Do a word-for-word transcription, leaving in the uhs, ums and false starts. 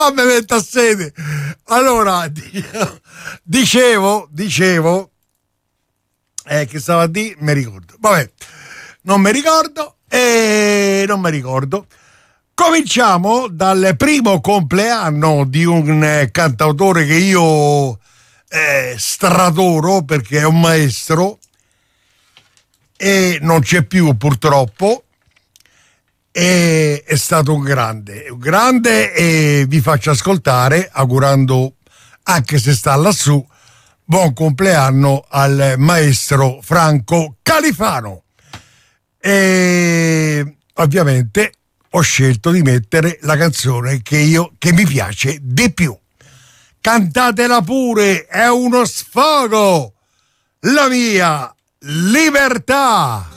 mi mette a sede. Allora, dicevo, dicevo, eh, che stava a dire, mi ricordo. Vabbè, non mi ricordo, e non mi ricordo. Cominciamo dal primo compleanno di un eh, cantautore che io eh, stradoro perché è un maestro e non c'è più purtroppo. E è stato un grande, un grande e vi faccio ascoltare, augurando, anche se sta lassù, buon compleanno al maestro Franco Califano. E ovviamente ho scelto di mettere la canzone che io che mi piace di più. Cantatela pure, è uno sfogo, la mia libertà.